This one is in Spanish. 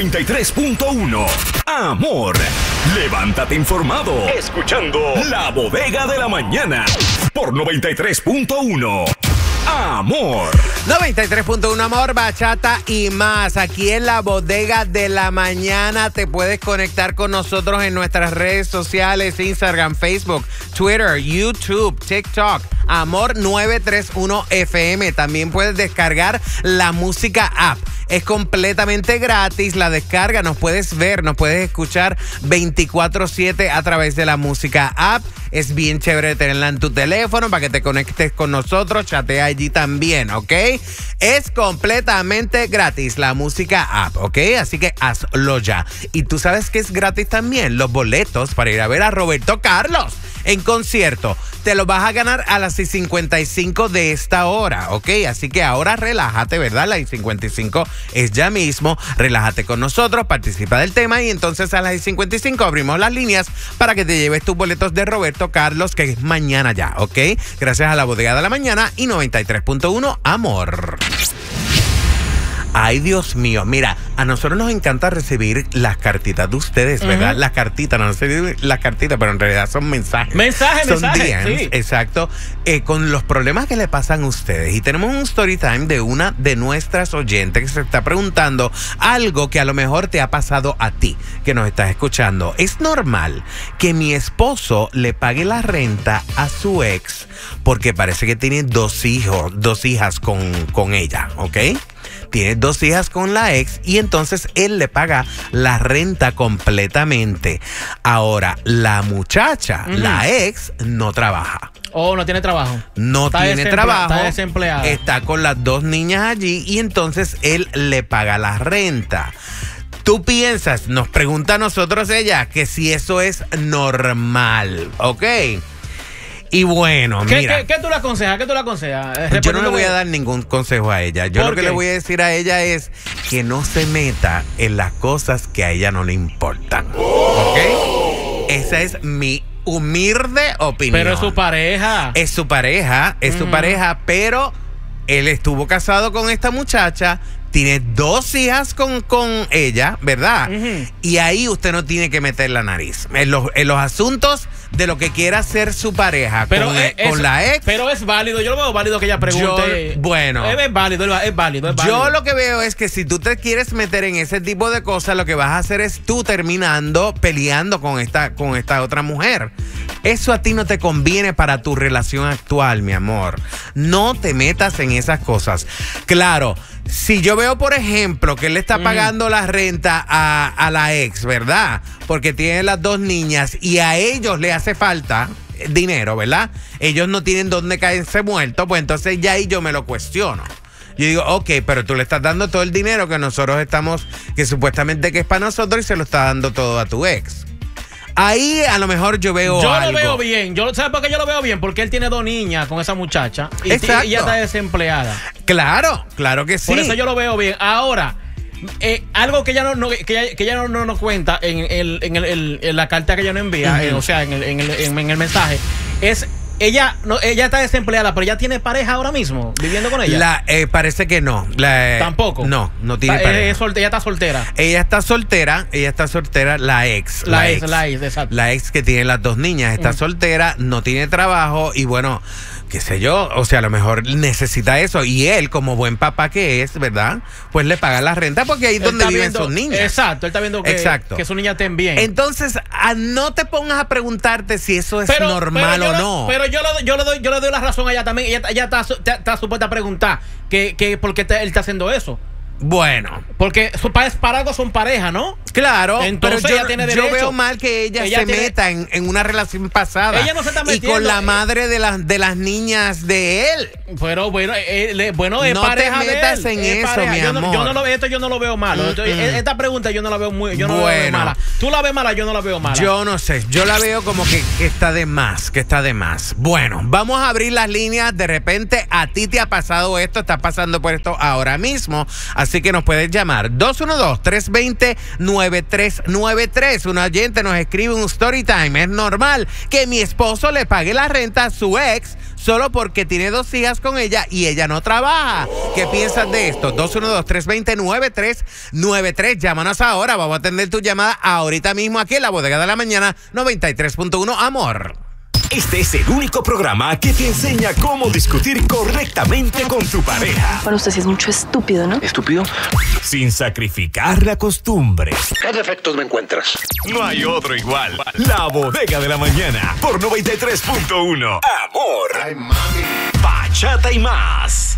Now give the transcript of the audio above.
93.1. Amor. Levántate informado. Escuchando La Bodega de la Mañana. Por 93.1. Amor. 93.1 Amor, bachata y más. Aquí en La Bodega de la Mañana te puedes conectar con nosotros en nuestras redes sociales, Instagram, Facebook, Twitter, YouTube, TikTok. Amor 931 FM. También puedes descargar la música app. Es completamente gratis la descarga. Nos puedes ver, nos puedes escuchar 24/7 a través de la música app. Es bien chévere tenerla en tu teléfono para que te conectes con nosotros. Chatea allí también, ¿ok? Es completamente gratis la música app, ¿ok? Así que hazlo ya. Y tú sabes que es gratis también los boletos para ir a ver a Roberto Carlos en concierto. Te los vas a ganar a las 6:55 de esta hora, ¿ok? Así que ahora relájate, ¿verdad? Las 6:55 es ya mismo. Relájate con nosotros, participa del tema y entonces a las 6:55 abrimos las líneas para que te lleves tus boletos de Roberto Carlos, que es mañana ya, ¿ok? Gracias a La Bodega de la Mañana y 93.1 Amor. Ay, Dios mío, mira, a nosotros nos encanta recibir las cartitas de ustedes, ¿verdad? Las cartitas, no sé las cartitas, pero en realidad son mensajes. Son DMs, sí. Exacto, con los problemas que le pasan a ustedes. Y tenemos un story time de una de nuestras oyentes que se está preguntando algo que a lo mejor te ha pasado a ti, que nos estás escuchando. ¿Es normal que mi esposo le pague la renta a su ex porque parece que tiene dos hijas con ella, ¿ok? Tiene 2 hijas con la ex y entonces él le paga la renta completamente. Ahora, la muchacha, la ex, no trabaja. Oh, no tiene trabajo. No tiene trabajo. Está desempleada. Está con las 2 niñas allí y entonces él le paga la renta. Tú piensas, nos pregunta a nosotros ella, que si eso es normal, ¿ok? Y bueno, mira. ¿Qué tú le aconsejas? ¿Qué tú le aconsejas? Yo no le voy a dar ningún consejo a ella. Yo lo que le voy a decir a ella es que no se meta en las cosas que a ella no le importan. ¿Ok? Esa es mi humilde opinión. Pero es su pareja. Es su pareja, pero él estuvo casado con esta muchacha. Tiene 2 hijas con ella, ¿verdad? Y ahí usted no tiene que meter la nariz. En los asuntos de lo que quiera hacer su pareja con la ex. Pero es válido, yo lo veo válido que ella pregunte. Es válido. Es válido. Yo lo que veo es que si tú te quieres meter en ese tipo de cosas, lo que vas a hacer es tú terminando peleando con esta otra mujer. Eso a ti no te conviene para tu relación actual, mi amor. No te metas en esas cosas. Claro, si yo veo, por ejemplo, que él le está pagando la renta a la ex, ¿verdad? Porque tiene las 2 niñas y a ellos le hace falta dinero, ¿verdad? Ellos no tienen dónde caerse muertos, pues entonces ya ahí yo me lo cuestiono. Yo digo, ok, pero tú le estás dando todo el dinero que nosotros que supuestamente que es para nosotros y se lo está dando todo a tu ex. Ahí a lo mejor yo veo algo. Yo lo veo bien. ¿Sabes por qué yo lo veo bien? Porque él tiene 2 niñas con esa muchacha. Y exacto. ella está desempleada. Claro que sí. Por eso yo lo veo bien. Ahora, algo que ella no nos cuenta en la carta que ella nos envía, o sea, en el mensaje, es... Ella está desempleada, pero ella tiene pareja ahora mismo, viviendo con ella. Parece que no. Tampoco. No tiene pareja. Ella está soltera. Ella está soltera, la ex. La ex, exacto. La ex que tiene las 2 niñas está soltera, no tiene trabajo y bueno, qué sé yo, o sea, a lo mejor necesita eso. Y él, como buen papá que es, ¿verdad? Pues le paga la renta porque ahí es donde viven sus niñas. Exacto, él está viendo que sus niñas estén bien. Entonces, no te pongas a preguntarte si eso es normal o no. Pero yo le doy la razón a ella también. Ella está supuesta a preguntar que por qué él está haciendo eso. Bueno, porque para algo son pareja, ¿no? Claro, entonces pero ella tiene derecho. Yo veo mal que ella se meta en una relación pasada. Ella no se está metiendo. Y con la madre de las niñas de él. Pero bueno, es no pareja te metas de él. en eso, mi amor. Yo no lo veo malo. Esta pregunta yo no la veo yo no la veo mala. Tú la ves mala, yo no la veo mala. Yo no sé, yo la veo como que está de más, Bueno, vamos a abrir las líneas. De repente a ti te ha pasado esto, estás pasando por esto ahora mismo. Así que nos puedes llamar 212-320-9393. Un oyente nos escribe un story time. Es normal que mi esposo le pague la renta a su ex solo porque tiene 2 hijas con ella y ella no trabaja. ¿Qué piensas de esto? 212-320-9393. Llámanos ahora. Vamos a atender tu llamada ahorita mismo aquí en la Bodega de la Mañana 93.1 Amor. Este es el único programa que te enseña cómo discutir correctamente con tu pareja. Para usted sí es mucho estúpido, ¿no? ¿Estúpido? Sin sacrificar la costumbre. ¿Qué defectos me encuentras? No hay otro igual. La Bodega de la Mañana por 93.1 Amor. Ay, mami. Bachata y más.